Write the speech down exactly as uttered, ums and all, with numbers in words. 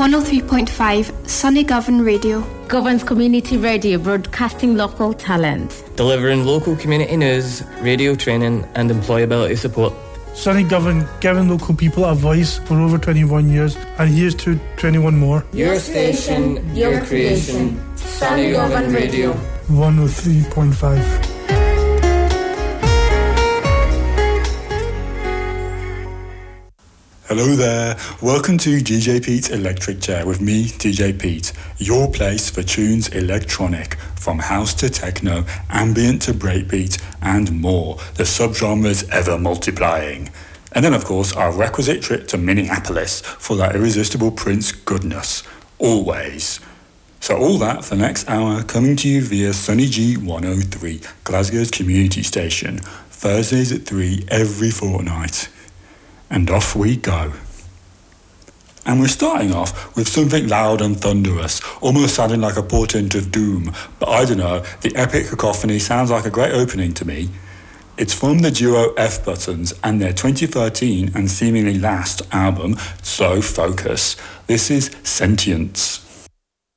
one oh three point five Sunny Govan Radio. Govan's community radio, broadcasting local talent. Delivering local community news, radio training and employability support. Sunny Govan, giving local people a voice for over twenty-one years, and here's to twenty-one more. Your station, your creation, Sunny Govan Radio. one oh three point five. Hello there, welcome to D J Pete's Electric Chair with me, D J Pete, your place for tunes electronic, from house to techno, ambient to breakbeat, and more, the subgenres ever multiplying. And then of course our requisite trip to Minneapolis for that irresistible Prince goodness, always. So all that for the next hour, coming to you via Sunny G one oh three, Glasgow's community station, Thursdays at three every fortnight. And off we go. And we're starting off with something loud and thunderous, almost sounding like a portent of doom, but I don't know, the epic cacophony sounds like a great opening to me. It's from the duo F Buttons and their twenty thirteen and seemingly last album, So Focus. This is Sentience.